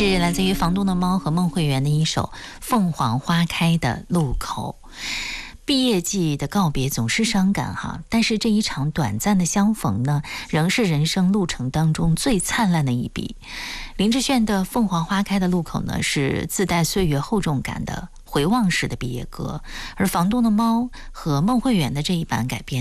是来自于房东的猫和孟慧圆的一首《凤凰花开的路口》。毕业季的告别总是伤感哈，但是这一场短暂的相逢呢，仍是人生路程当中最灿烂的一笔。林志炫的《凤凰花开的路口》呢，是自带岁月厚重感的回望式的毕业歌，而房东的猫和孟慧圆的这一版改编